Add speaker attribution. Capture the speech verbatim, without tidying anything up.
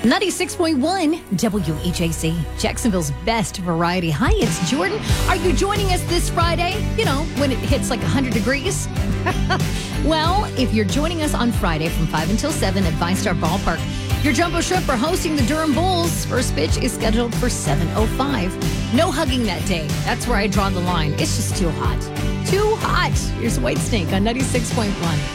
Speaker 1: ninety-six point one W E J C, Jacksonville's best variety. Hi, it's Jordan. Are you joining us this Friday? You know, when it hits like one hundred degrees? Well, if you're joining us on Friday from five until seven at VyStar Ballpark, your Jumbo Shrimp are hosting the Durham Bulls. First pitch is scheduled for seven oh five. No hugging that day. That's where I draw the line. It's just too hot. Too hot. Here's White Snake on ninety-six point one.